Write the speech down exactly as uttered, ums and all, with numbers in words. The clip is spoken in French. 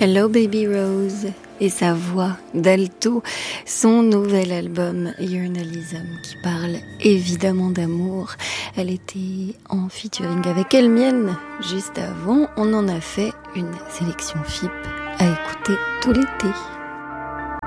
Hello Baby Rose et sa voix d'alto, son nouvel album Journalism qui parle évidemment d'amour. Elle était en featuring avec Elmienne juste avant. On en a fait une sélection F I P à écouter tout l'été.